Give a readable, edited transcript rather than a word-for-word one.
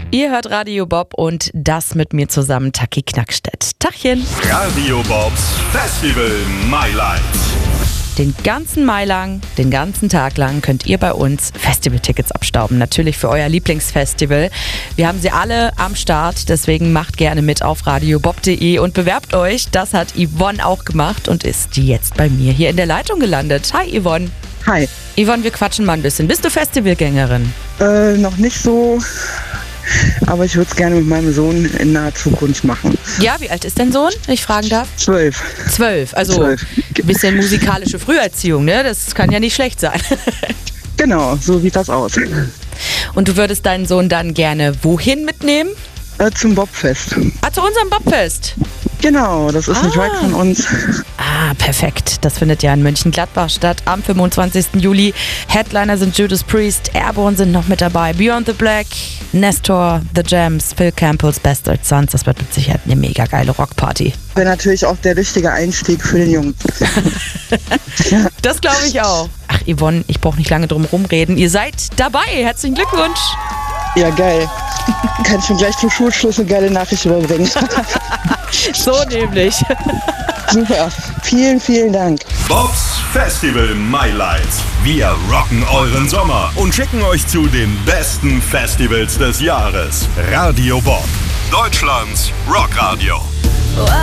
Ihr hört Radio Bob und das mit mir zusammen Taki Knackstedt. Tachchen. Radio Bobs Festival My Life. Den ganzen Mai lang, den ganzen Tag lang könnt ihr bei uns Festivaltickets abstauben. Natürlich für euer Lieblingsfestival. Wir haben sie alle am Start, deswegen macht gerne mit auf radiobob.de und bewerbt euch. Das hat Yvonne auch gemacht und ist jetzt bei mir hier in der Leitung gelandet. Hi Yvonne. Hi. Yvonne, wir quatschen mal ein bisschen. Bist du Festivalgängerin? Noch nicht so, aber ich würde es gerne mit meinem Sohn in naher Zukunft machen. Ja, wie alt ist dein Sohn, wenn ich fragen darf? 12. 12, also ein bisschen musikalische Früherziehung, ne? Das kann ja nicht schlecht sein. Genau, so sieht das aus. Und du würdest deinen Sohn dann gerne wohin mitnehmen? Zum Bobfest. Ah, zu unserem Bobfest. Genau, das ist nicht weit von uns. Ah, perfekt. Das findet ja in Mönchengladbach statt am 25. Juli. Headliner sind Judas Priest, Airborne sind noch mit dabei, Beyond the Black, Nestor, The Jams, Phil Campbell's Best Old Sons. Das wird mit Sicherheit eine mega geile Rockparty. Wäre natürlich auch der richtige Einstieg für den Jungen. Das glaube ich auch. Ach Yvonne, ich brauche nicht lange drum rumreden. Ihr seid dabei. Herzlichen Glückwunsch. Ja, geil. Kann ich mir gleich zum Schulschluss eine geile Nachricht überbringen. So nämlich. Super. Vielen, vielen Dank. Bobs Festival My Lights. Wir rocken euren Sommer und schicken euch zu den besten Festivals des Jahres. Radio Bob. Deutschlands Rockradio.